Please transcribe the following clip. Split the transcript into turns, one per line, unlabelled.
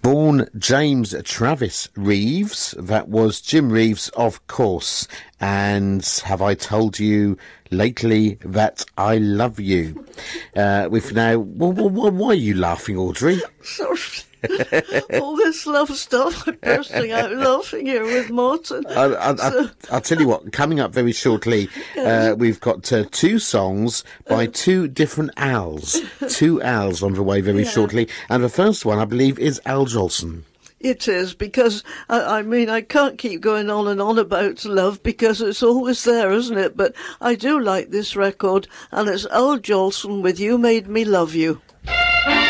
Born James Travis Reeves. That was Jim Reeves, of course. And have I told you lately that I love you? We've now... why are you laughing, Audrey?
Sorry. All this love stuff, I'm bursting out laughing here with Martin.
I'll tell you what, coming up very shortly, we've got two songs by two different Als. Two Als on the way very shortly. And the first one, I believe, is Al Jolson.
It is, because, I mean, I can't keep going on and on about love because it's always there, isn't it? But I do like this record, and it's Al Jolson with You Made Me Love You.